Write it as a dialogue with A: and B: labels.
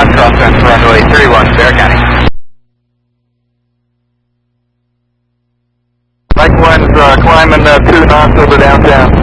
A: left crosswind for runway 31, Bear County.
B: Like one's climbing 2 knots over downtown.